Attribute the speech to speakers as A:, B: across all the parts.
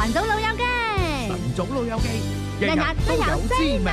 A: 晨早老友記，
B: 晨早老友記，
A: 日日都有滋味。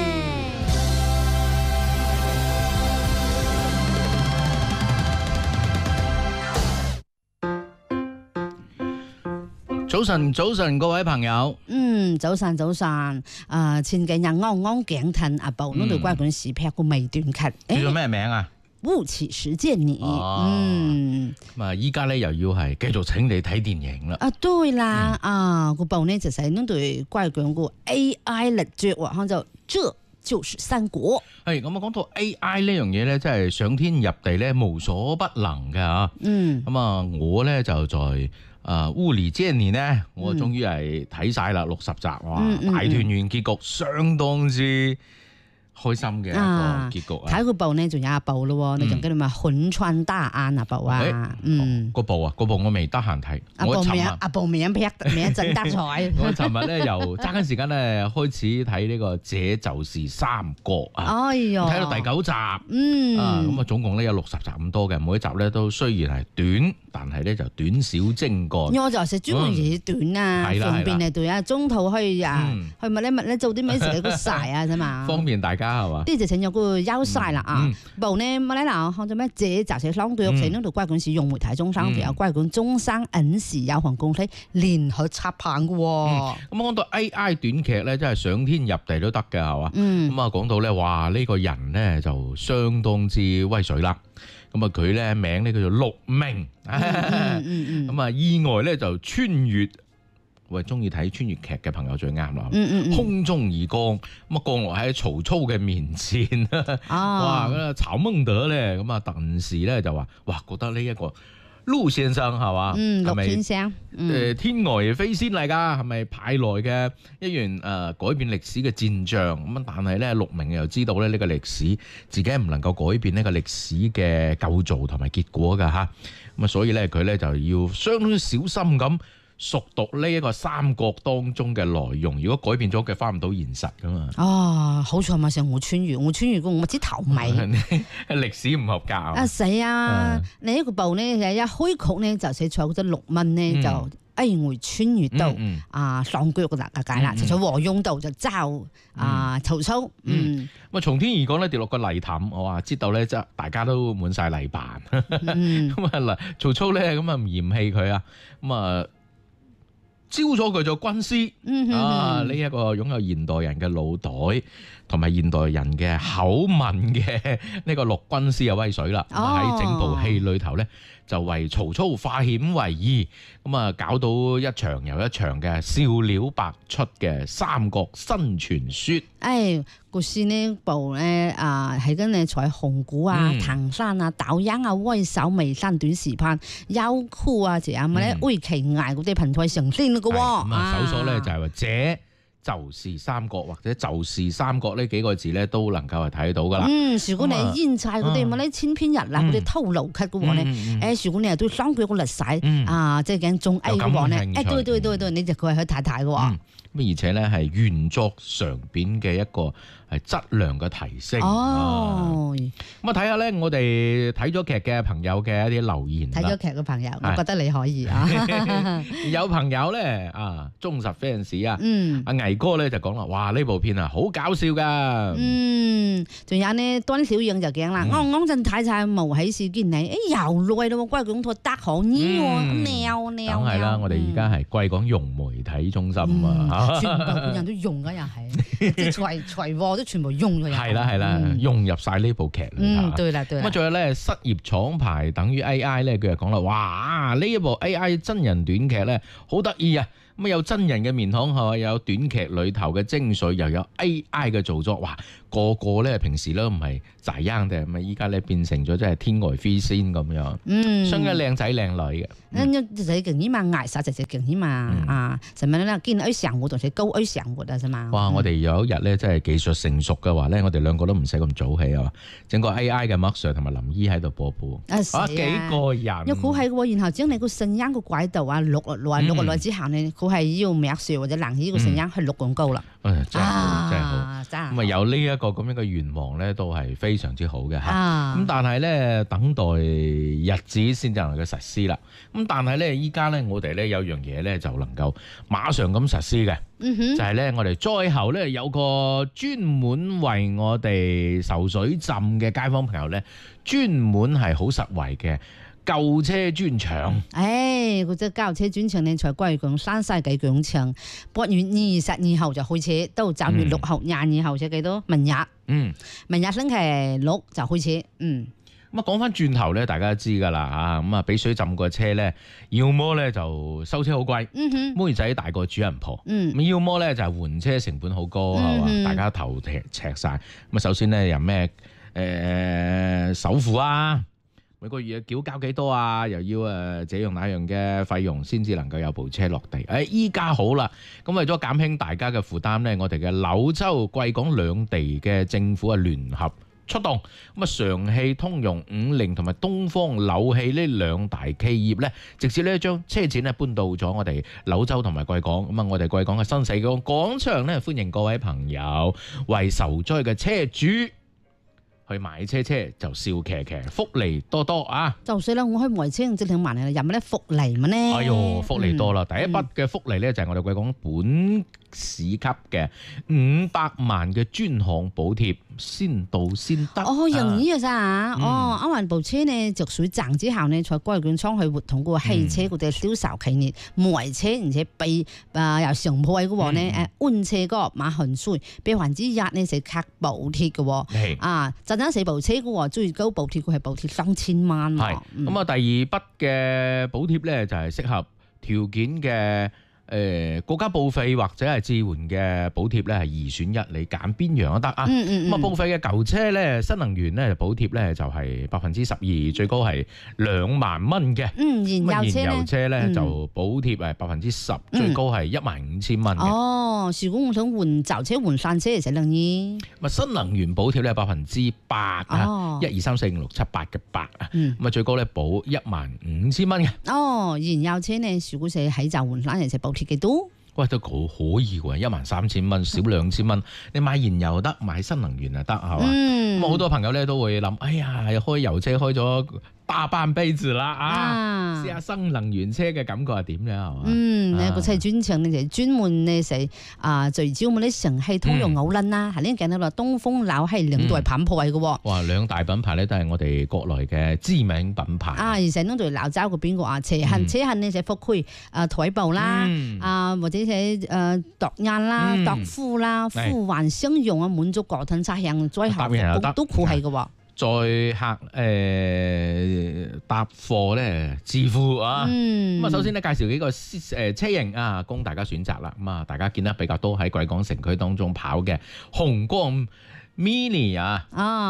B: 早晨，早晨，各位朋友。
A: 早晨，早晨。前幾日啱啱鏡聽阿布呢度關本視片個微短劇，
B: 叫做咩名啊？
A: 烏耆實踐你。
B: 咁啊，依家咧又要係繼續請你睇電影啦。
A: 對啦，個部呢就係呢對關講個 AI 力作，咁就這就是三國。
B: 係咁啊，講到 AI 呢樣嘢咧，真係上天入地咧，無所不能嘅嚇。咁啊，我咧就在烏耆實踐你呢，我終於係睇晒啦60集，哇！大團圓結局，相當之開心嘅一個結局啊！
A: 睇個部呢，仲有一部咯，你仲記得嘛？橫穿大安啊部啊，
B: 嗰部我未得閒睇。
A: 阿部名劈名真得彩。
B: 我尋日咧又揸緊時間咧開始睇呢個這就是三國啊！
A: 哎喲，
B: 睇到第9集，咁啊總共咧有60集咁多嘅，每一集咧都雖然係短，但係咧就短小精幹。
A: 我就係專門嘢短啊，方便嚟對啊，中途可以去物咧做啲咩事都晒啊，啫嘛。方
B: 便大家係嘛？
A: 呢就成咗個優勢啦啊！部呢乜咧嗱，看咗咩？這就是三國，成呢度歸管使用媒體中山，仲有歸管中山影視有限公司聯合插棒嘅。
B: 咁講到 AI 短劇咧，真係上天入地都得嘅係嘛？咁啊講到咧，哇呢個人咧就相當之威水啦。咁啊佢咧名咧叫做陸明，咁啊意外咧就穿越。喂，中意睇穿越劇嘅朋友最啱啦！空中而降，咁啊降落喺曹操嘅面前，哇！咁啊曹孟德咧，咁啊頓時咧就話：哇，覺得呢一個陸先生係嘛？
A: 陸先生，
B: 天外飛仙嚟㗎，係咪派來嘅一員改變歷史嘅戰將？咁但係咧，陸明又知道咧呢個歷史自己唔能夠改變呢個歷史嘅構造同埋結果㗎嚇。咁啊，所以咧佢咧就要相當小心咁熟讀呢一個三國當中嘅內容，如果改變咗佢翻唔到現實噶嘛。
A: 好彩嘛，成我穿越過我知頭尾。
B: 歷史唔合格。
A: 死啊！你呢個部呢，一開局呢，就寫錯嗰隻6蚊呢，就會穿越到上腳嘅大解啦，就喺黃庸度就嘲曹操。
B: 從天而降咧跌落個泥凼，我話知道咧，即係大家都滿晒泥扮。咁啊嗱，曹操咧咁啊唔嫌棄佢啊，咁啊。招咗佢做軍師，呢一個擁有現代人嘅腦袋同埋現代人嘅口吻嘅呢個陸軍師嘅威水啦。喺整部戲裏頭咧，就為曹操化險為夷，咁啊搞到一場又一場嘅笑料百出嘅三國新傳說。
A: 故事呢部咧係跟你在紅谷啊、唐山啊、抖音啊、威手微山短視頻、優酷啊，仲有乜咧微奇藝嗰啲平台上線嘅喎。
B: 搜索咧就係話這就是三國或者就是三國呢幾個字咧都能夠係睇到噶啦。
A: 如果你煙柴嗰啲乜咧千篇日啦，嗰啲偷流劇嘅話咧，如果你係對三國嘅歷史即係講綜藝嘅話咧，對，你就佢係去睇睇嘅喎。
B: 而且咧係原作上邊嘅一個係質量嘅提升。咁啊睇下咧，我哋睇咗劇嘅朋友嘅一啲留言。
A: 睇咗劇嘅朋友，我覺得你可以啊。
B: 有朋友咧忠實 fans 阿倪哥咧就講啦，哇呢部片啊好搞笑噶。
A: 仲有呢端小影就驚啦，我陣睇晒無喜事件你，又耐咯，歸講套得好呢喎，
B: 梗係啦，我哋而家係歸講融媒體中心啊。
A: 全部人都用㗎又係，即係財貨都全部用咗。
B: 係啦，融入晒呢部劇啦。
A: 對啦。咁
B: 仲有咧失業廠牌等於 AI 咧，佢又講啦，哇呢一部 AI 真人短劇咧好得意啊！咁有真人嘅面孔係嘛，有短劇裏頭嘅精髓，又有 AI 嘅造作，哇！個個咧平時都唔係仔樣嘅，咁啊依家咧變成咗真係天外飛仙咁樣，生咗靚仔靚女嘅。
A: 就係勁啲嘛，捱殺就係勁啲嘛，就咪咧見 A 上活同埋高 A 上活啊，啫嘛。哇！
B: 我哋有一日咧，真係技術成熟嘅話咧，我哋兩個都唔使咁早起啊，整個 AI 嘅 Mark Sir 同埋林姨喺度播報，幾個人。又好係喎，然後將你個聲音個軌道錄落來之後咧，
A: 佢係要描述或者能以個聲音去錄廣告啦。
B: 真係好，真係好。咁啊有呢一個咁樣嘅願望咧，都係非常之好嘅嚇。咁但係咧，等待日子先至能夠實施啦。咁但係咧，依家咧我哋咧有樣嘢咧就能夠馬上咁實施嘅，就係咧我哋災後咧有個專門為我哋受水浸嘅街坊朋友咧，專門係好實惠嘅救車專場。
A: 嗰隻救車專場咧，在貴港山西嘅廣場，8月22號就開始，到9月6號22號即係幾多？明日，明日星期六就開始。
B: 咁啊，講翻轉頭咧，大家都知㗎啦嚇，咁啊俾水浸過車咧，要麼咧就收車好貴，妹仔大過主人婆，咁要麼咧就係換車成本好高係嘛，大家頭赤晒。咁啊，首先咧有咩首付啊？每個月繳交幾多啊？又要這樣那樣嘅費用先至能夠有部車落地。依家好啦，咁為咗減輕大家嘅負擔呢，我哋嘅柳州、貴港兩地嘅政府聯合出動，咁啊上汽通用、50同埋東方柳汽呢兩大企業呢，直接呢將車展呢搬到咗我哋柳州同埋貴港。咁啊，我哋貴港嘅新世界廣場呢，歡迎各位朋友為受災嘅車主去買車就笑騎騎，福利多多啊！
A: 就是啦，我去買車即係萬嚟，有咩福利嘛呢？
B: 哎呦，福利多啦！第一筆嘅福利咧就係我哋貴港本市級嘅500萬嘅專項補貼，先到先得。
A: 容易嘅咋？啱啱部車呢着水賺之後呢，在貴港倉去活動嗰個汽車嗰啲銷售企業賣車，而且被由上鋪嘅話呢，換車嗰個買行稅1%呢就卡補貼嘅。真4部車嘅話，最高補貼佢係補貼3000萬。係
B: 咁啊，第二筆嘅補貼咧就係適合條件嘅。國家報廢或者係置換嘅補貼咧係2選1，你揀邊樣都得啊。咁啊報廢嘅舊車咧，新能源咧補貼咧就係12%，最高係2萬蚊嘅。燃油車咧就補貼係10%，最高係15000蚊嘅。
A: 如果我想換舊車換新車，其實等於
B: 新能源補貼咧8%啊，1、2、3、4、5、6、7、8嘅8啊。咁啊最高咧補15000蚊嘅。
A: 燃油車呢，如果係喺就換新，其實補貼幾多？
B: 喂，都可以喎，13000蚊少2000蚊，你買燃油得，買新能源就得係嘛？咁好多朋友咧都會諗，哎呀，開油車開咗大半輩子啦試下新能源車嘅感覺係點樣係嘛？
A: 你個車專場你就專門呢係聚焦嗰啲上汽通用奧倫啦，係呢見到啦，東風柳係兩大品牌嘅喎。哇，
B: 兩大品牌咧都係我哋國內嘅知名品牌。而
A: 且呢度柳州嗰邊個車行呢就覆蓋台步啦，或者係獨雁啦、獨富啦、富環相用啊，滿足國產車向最後都酷係嘅喎。
B: 載客搭貨咧自付啊！咁啊，首先咧介紹幾個車型啊，供大家選擇啦。咁啊，大家見得比較多喺貴港城區當中跑嘅紅光 Mini 啊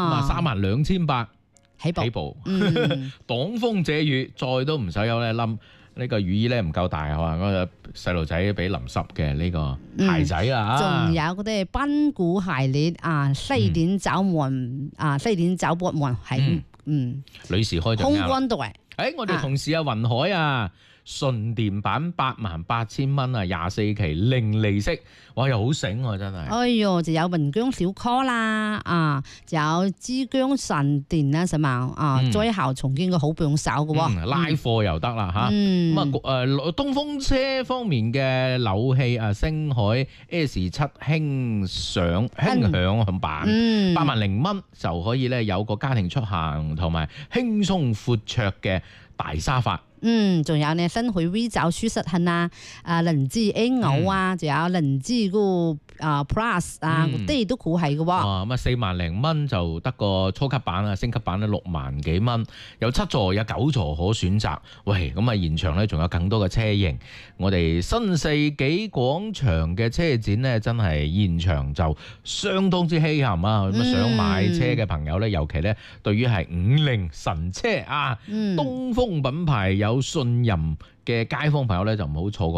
B: ，32800起步，擋風遮雨，再都唔使有咧冧。呢個雨衣咧唔夠大係嘛？嗰個細路仔俾淋濕嘅呢個鞋仔啊！
A: 仲有嗰啲賓古系列西點走門西點走博門係
B: 女士開咗
A: 空軍隊。
B: 我哋同事雲海啊！純電版88000蚊啊，24期零利息，哇又好醒喎真係。就有雲江小 call 啦，就有珠江神電啦，係嘛最後重建嘅好幫手嘅喎， 拉貨又得啦嚇。咁東風車方面嘅柳汽星海 S7 輕享版80000蚊就可以咧有個家庭出行同埋輕鬆闊綽嘅大沙發。
A: 仲有呢新海 V 走舒適行凌志 A 牛仲有凌志個Plus 嗰啲都好係嘅喎。
B: 咁4萬零蚊就得個初級版升級版咧6萬幾蚊，有7座有9座可選擇。喂，咁現場咧仲有更多嘅車型，我哋新世紀廣場嘅車展呢，真係現場就相當之稀罕啊！咁想買車嘅朋友咧，尤其咧對於係50神車東風品牌有信任嘅街坊朋友咧，就唔好錯過。